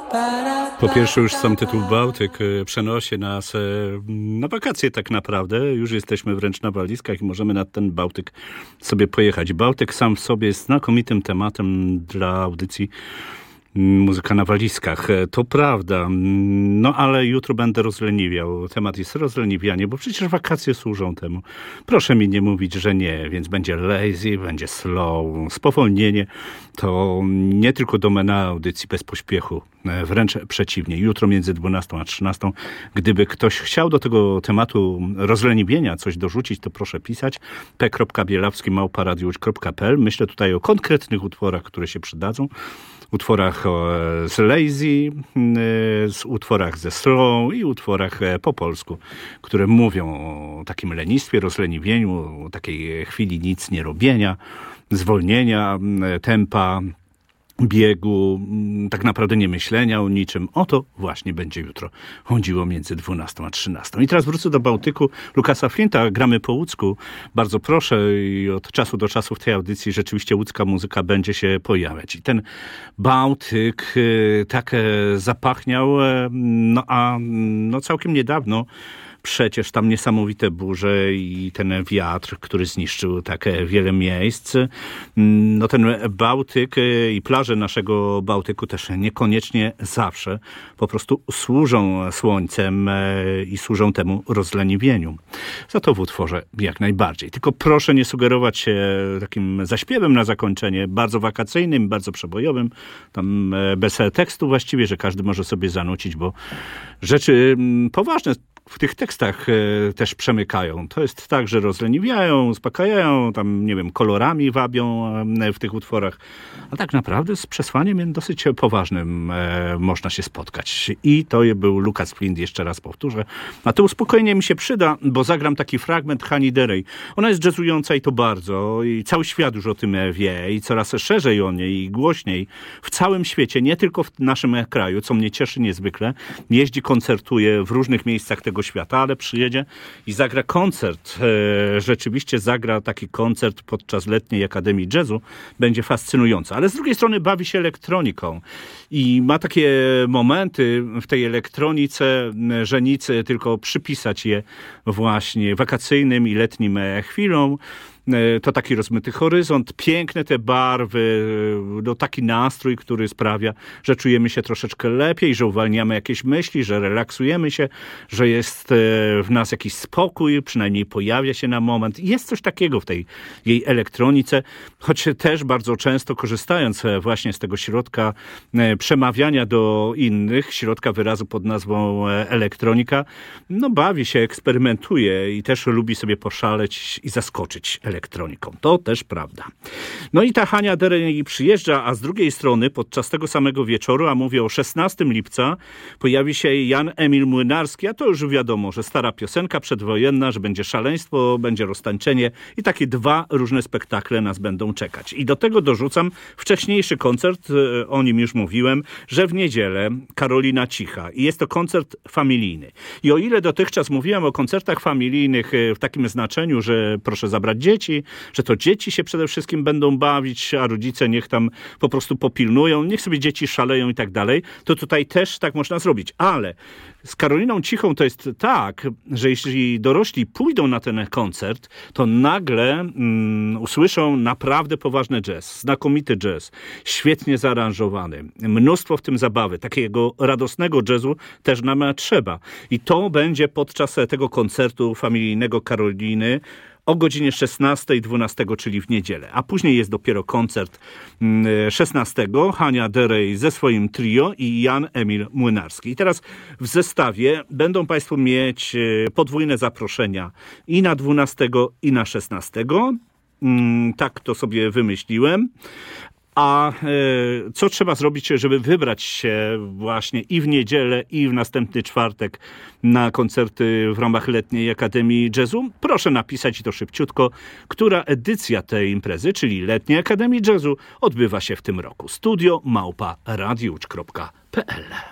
Po pierwsze już sam tytuł Bałtyk przenosi nas na wakacje tak naprawdę. Już jesteśmy wręcz na walizkach i możemy nad ten Bałtyk sobie pojechać. Bałtyk sam w sobie jest znakomitym tematem dla audycji Muzyka na walizkach. To prawda. No ale jutro będę rozleniwiał. Temat jest rozleniwianie, bo przecież wakacje służą temu. Proszę mi nie mówić, że nie. Więc będzie lazy, będzie slow. Spowolnienie to nie tylko domena audycji bez pośpiechu. Wręcz przeciwnie. Jutro między 12 a 13. Gdyby ktoś chciał do tego tematu rozleniwienia coś dorzucić, to proszę pisać p.bielawski@radiowódź.pl. Myślę tutaj o konkretnych utworach, które się przydadzą. Utworach z lazy, z utworach ze slow i utworach po polsku, które mówią o takim lenistwie, rozleniwieniu, o takiej chwili nic nie robienia, zwolnienia tempa, biegu, tak naprawdę nie myślenia o niczym. O to właśnie będzie jutro chodziło między 12 a 13. I teraz wrócę do Bałtyku Lukasa Flinta. Gramy po łódzku. Bardzo proszę i od czasu do czasu w tej audycji rzeczywiście łódzka muzyka będzie się pojawiać. I ten Bałtyk tak zapachniał, no całkiem niedawno przecież tam niesamowite burze i ten wiatr, który zniszczył tak wiele miejsc. No ten Bałtyk i plaże naszego Bałtyku też niekoniecznie zawsze po prostu służą słońcem i służą temu rozleniwieniu. Za to w utworze jak najbardziej. Tylko proszę nie sugerować się takim zaśpiewem na zakończenie, bardzo wakacyjnym, bardzo przebojowym, tam bez tekstu właściwie, że każdy może sobie zanucić, bo rzeczy poważne w tych tekstach też przemykają. To jest tak, że rozleniwiają, uspokajają, tam, nie wiem, kolorami wabią w tych utworach, a tak naprawdę z przesłaniem dosyć poważnym można się spotkać. I to był Lukas Flint, jeszcze raz powtórzę. A to uspokojenie mi się przyda, bo zagram taki fragment Hani Derej. Ona jest jazzująca i to bardzo, i cały świat już o tym wie, i coraz szerzej o niej, i głośniej. W całym świecie, nie tylko w naszym kraju, co mnie cieszy niezwykle. Jeździ, koncertuje w różnych miejscach tego świata, ale przyjedzie i zagra koncert. Rzeczywiście zagra taki koncert podczas letniej Akademii Jazzu. Będzie fascynujący. Ale z drugiej strony bawi się elektroniką i ma takie momenty w tej elektronice, że nic tylko przypisać je właśnie wakacyjnym i letnim chwilom. To taki rozmyty horyzont, piękne te barwy, no taki nastrój, który sprawia, że czujemy się troszeczkę lepiej, że uwalniamy jakieś myśli, że relaksujemy się, że jest w nas jakiś spokój, przynajmniej pojawia się na moment. Jest coś takiego w tej jej elektronice, choć też bardzo często korzystając właśnie z tego środka przemawiania do innych, środka wyrazu pod nazwą elektronika, no bawi się, eksperymentuje i też lubi sobie poszaleć i zaskoczyć elektroniką. To też prawda. No i ta Hania Derej przyjeżdża, a z drugiej strony podczas tego samego wieczoru, a mówię o 16 lipca, pojawi się Jan Emil Młynarski, a to już wiadomo, że stara piosenka przedwojenna, że będzie szaleństwo, będzie roztańczenie i takie dwa różne spektakle nas będą czekać. I do tego dorzucam wcześniejszy koncert, o nim już mówiłem, że w niedzielę Karolina Cicha. I jest to koncert familijny. I o ile dotychczas mówiłem o koncertach familijnych w takim znaczeniu, że proszę zabrać dzieci, że to dzieci się przede wszystkim będą bawić, a rodzice niech tam po prostu popilnują, niech sobie dzieci szaleją i tak dalej, to tutaj też tak można zrobić. Ale z Karoliną Cichą to jest tak, że jeśli dorośli pójdą na ten koncert, to nagle usłyszą naprawdę poważny jazz, znakomity jazz, świetnie zaaranżowany, mnóstwo w tym zabawy, takiego radosnego jazzu też nam trzeba. I to będzie podczas tego koncertu familijnego Karoliny o godzinie 16:12, czyli w niedzielę. A później jest dopiero koncert 16. Hania Derej ze swoim trio i Jan Emil Młynarski. I teraz w zestawie będą Państwo mieć podwójne zaproszenia i na 12 i na 16. Tak to sobie wymyśliłem. A co trzeba zrobić, żeby wybrać się właśnie i w niedzielę, i w następny czwartek na koncerty w ramach letniej Akademii Jazzu? Proszę napisać, i to szybciutko, która edycja tej imprezy, czyli letniej Akademii Jazzu, odbywa się w tym roku. Studio@radiowódź.pl